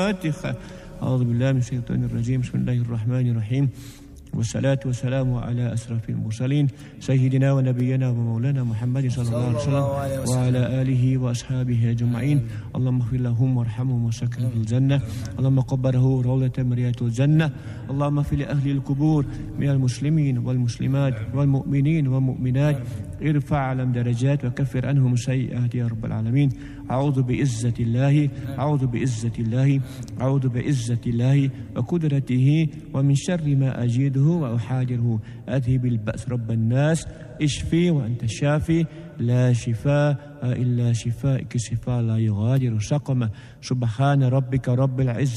الفاتحة. أعوذ بالله من الشيطان الرجيم. بسم الله الرحمن الرحيم، والصلاة والسلام على أشرف المرسلين سيدنا ونبينا ومولانا محمد صلى الله عليه وسلم وعلى آله وأصحابه أجمعين. اللهم اغفر لهم وارحمهم وسكنهم في الجنة. اللهم قبره روضة من رياض الجنة. اللهم اغفر لأهل القبور من المسلمين والمسلمات والمؤمنين والمؤمنات. ارفع علم درجات وكفر عنهم السيئات يا رب العالمين. أعوذ بعزة الله أعوذ بعزة الله أعوذ بعزة الله وقدرته ومن شر ما أجيده وأحاذره. أذهب البأس رب الناس اشفي وأنت الشافي لا شفاء إلا شفاءك شفاء لا يغادر سقما. سبحان ربك رب العزة